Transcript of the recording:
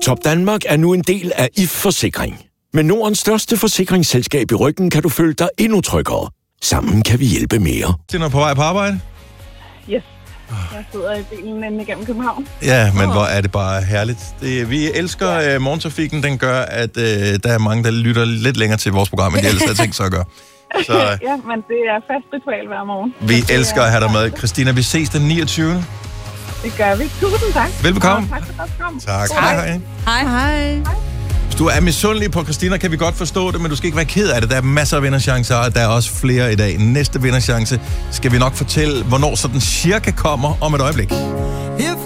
Top Danmark er nu en del af If Forsikring. Med Nordens største forsikringsselskab i ryggen kan du føle dig endnu tryggere. Sammen kan vi hjælpe mere. Det er på vej på arbejde? Yes. Jeg sidder i bilen inde igennem København. Ja, men hvor er det bare herligt. Vi elsker morgentrafikken. Den gør, at der er mange, der lytter lidt længere til vores program, end de ellers havde tænkt sig at gøre. Så, ja, men det er fast ritual hver morgen. Vi elsker at have dig med. Christina, vi ses den 29. Det gør vi. Tusind tak. Velbekomme. Tak for at komme. Tak. Hej. Hej. Hvis du er misundelig på Christina, kan vi godt forstå det, men du skal ikke være ked af det. Der er masser af vinderchancer, og der er også flere i dag. Næste vinderchance skal vi nok fortælle, hvornår så den cirka kommer om et øjeblik.